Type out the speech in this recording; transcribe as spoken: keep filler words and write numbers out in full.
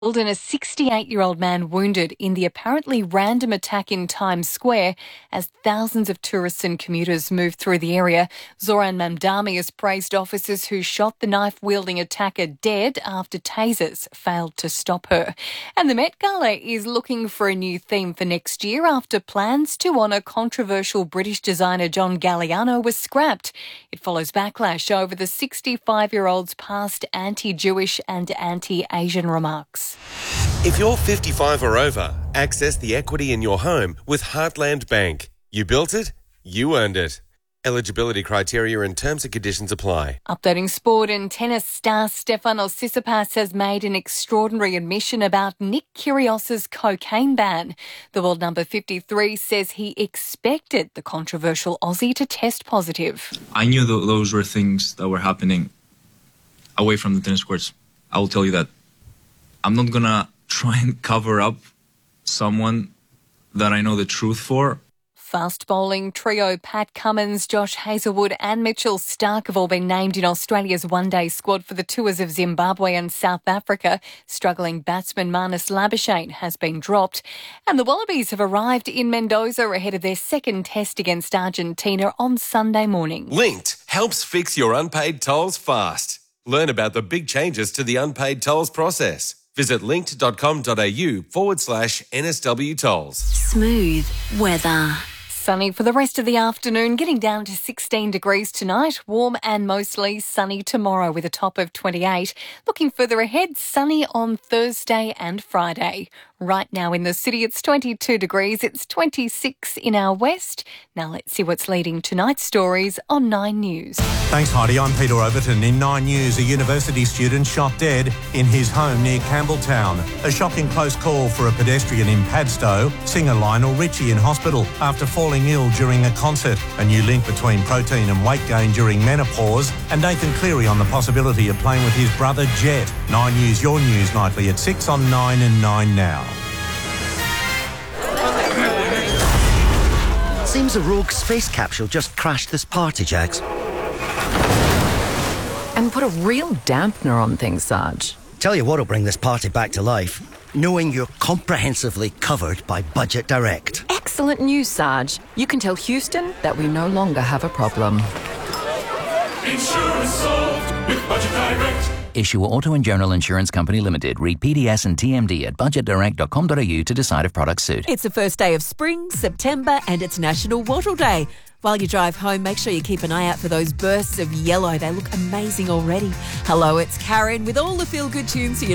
And a sixty-eight-year-old man wounded in the apparently random attack in Times Square as thousands of tourists and commuters moved through the area. Zoran Mamdani has praised officers who shot the knife-wielding attacker dead after tasers failed to stop her. And the Met Gala is looking for a new theme for next year after plans to honour controversial British designer John Galliano was scrapped. It follows backlash over the sixty-five-year-old's past anti-Jewish and anti-Asian remarks. If you're fifty-five or over, access the equity in your home with Heartland Bank. You built it, you earned it. Eligibility criteria and terms and conditions apply. Updating sport, and tennis star Stefanos Tsitsipas has made an extraordinary admission about Nick Kyrgios's cocaine ban. The world number fifty-three says he expected the controversial Aussie to test positive. I knew th- those were things that were happening away from the tennis courts. I will tell you that. I'm not going to try and cover up someone that I know the truth for. Fast bowling trio Pat Cummins, Josh Hazlewood and Mitchell Starc have all been named in Australia's one-day squad for the tours of Zimbabwe and South Africa. Struggling batsman Marnus Labuschagne has been dropped. And the Wallabies have arrived in Mendoza ahead of their second test against Argentina on Sunday morning. Linked helps fix your unpaid tolls fast. Learn about the big changes to the unpaid tolls process. Visit linked.com.au forward slash NSW tolls. Smooth weather. Sunny for the rest of the afternoon, getting down to sixteen degrees tonight. Warm and mostly sunny tomorrow with a top of twenty-eight. Looking further ahead, sunny on Thursday and Friday. Right now in the city, it's twenty-two degrees. It's twenty-six in our west. Now let's see what's leading tonight's stories on Nine News. Thanks, Heidi. I'm Peter Overton. In Nine News, a university student shot dead in his home near Campbelltown. A shocking close call for a pedestrian in Padstow. Singer Lionel Richie in hospital after falling ill during a concert. A new link between protein and weight gain during menopause. And Nathan Cleary on the possibility of playing with his brother Jet. Nine News, your news nightly at six on Nine and Nine now. Seems a rogue space capsule just crashed this party, Jax. And put a real dampener on things, Sarge. Tell you what'll bring this party back to life. Knowing you're comprehensively covered by Budget Direct. Excellent news, Sarge. You can tell Houston that we no longer have a problem. Insurance solved with Budget Direct. Issue Auto and General Insurance Company Limited. Read P D S and T M D at budget direct dot com dot a u to decide if products suit. It's the first day of spring, September, and it's National Wattle Day. While you drive home, make sure you keep an eye out for those bursts of yellow. They look amazing already. Hello, it's Karen with all the feel-good tunes for you.